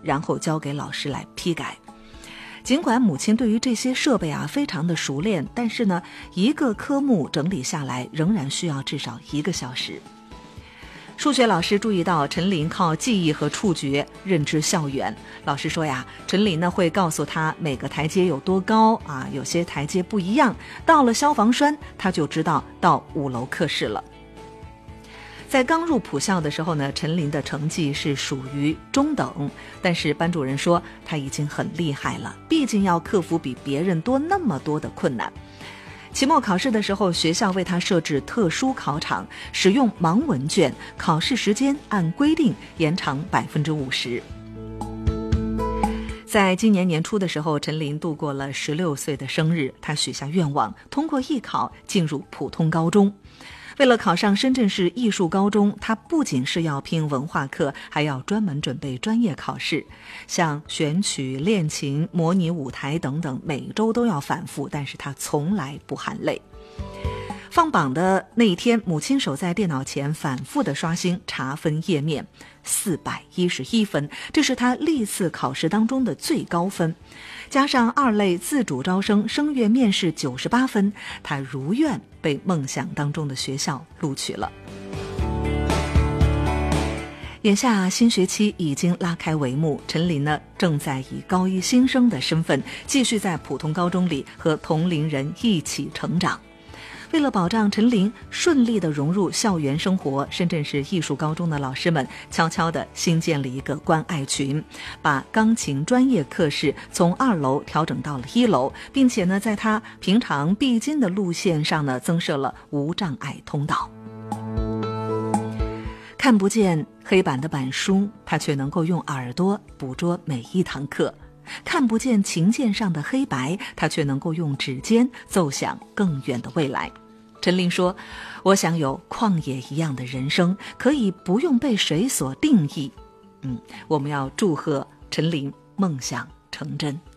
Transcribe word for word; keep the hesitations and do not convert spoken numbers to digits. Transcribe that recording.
然后交给老师来批改。尽管母亲对于这些设备啊非常的熟练，但是呢，一个科目整理下来仍然需要至少一个小时。数学老师注意到陈琳靠记忆和触觉认知校园，老师说呀，陈琳呢会告诉他每个台阶有多高啊，有些台阶不一样，到了消防栓他就知道到五楼课室了。在刚入普校的时候呢，陈琳的成绩是属于中等，但是班主任说他已经很厉害了，毕竟要克服比别人多那么多的困难。期末考试的时候，学校为他设置特殊考场，使用盲文卷，考试时间按规定延长百分之五十。在今年年初的时候，陈琳度过了十六岁的生日，她许下愿望，通过艺考进入普通高中。为了考上深圳市艺术高中，他不仅是要拼文化课，还要专门准备专业考试，像选曲、练琴、模拟舞台等等，每周都要反复，但是他从来不喊累。放榜的那一天，母亲守在电脑前反复地刷新查分页面，四百一十一分，这是他历次考试当中的最高分，加上二类自主招生声乐面试九十八分，他如愿被梦想当中的学校录取了。眼下新学期已经拉开帷幕，陈琳呢正在以高一新生的身份继续在普通高中里和同龄人一起成长。为了保障陈琳顺利地融入校园生活，深圳市艺术高中的老师们悄悄地新建了一个关爱群，把钢琴专业课室从二楼调整到了一楼，并且呢，在他平常必经的路线上呢，增设了无障碍通道。看不见黑板的板书，他却能够用耳朵捕捉每一堂课；看不见琴键上的黑白，他却能够用指尖奏响更远的未来。陈琳说，我想有旷野一样的人生，可以不用被谁所定义。嗯，我们要祝贺陈琳梦想成真。